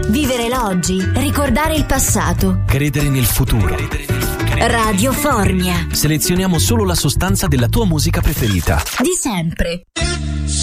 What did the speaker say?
Vivere l'oggi, ricordare il passato. Credere nel futuro. Radio Formia. Selezioniamo solo la sostanza della tua musica preferita. Di sempre.